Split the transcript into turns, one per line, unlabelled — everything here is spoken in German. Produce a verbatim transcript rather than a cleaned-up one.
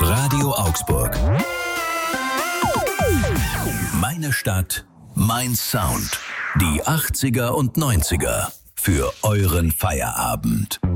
Radio Augsburg. Meine Stadt, mein Sound. Die achtziger und neunziger für euren Feierabend.